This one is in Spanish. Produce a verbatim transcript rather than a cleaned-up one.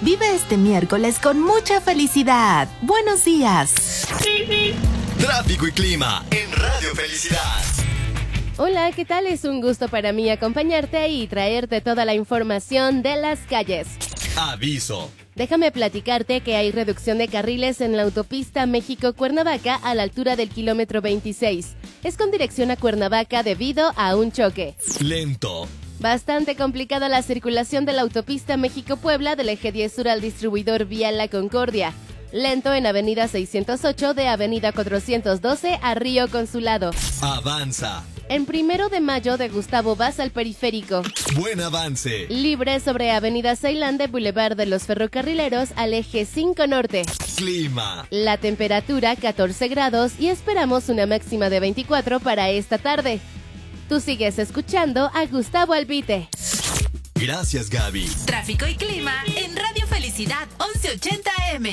Vive este miércoles con mucha felicidad. Buenos días. Tráfico y clima en Radio Felicidad. Hola, ¿qué tal? Es un gusto para mí acompañarte y traerte toda la información de las calles. Aviso. Déjame platicarte que hay reducción de carriles en la autopista México-Cuernavaca a la altura del kilómetro veintiséis. Es con dirección a Cuernavaca debido a un choque. Lento. Bastante complicada la circulación de la autopista México-Puebla del eje diez sur al distribuidor Vial La Concordia. Lento en avenida seiscientos ocho de avenida cuatrocientos doce a Río Consulado. Avanza. En Primero de Mayo de Gustavo Vaz al Periférico. Buen avance. Libre sobre avenida Ceilán de Boulevard de los Ferrocarrileros al eje cinco Norte. Clima. La temperatura catorce grados y esperamos una máxima de veinticuatro para esta tarde. Tú sigues escuchando a Gustavo Albite. Gracias, Gaby. Tráfico y clima en Radio Felicidad once ochenta A M.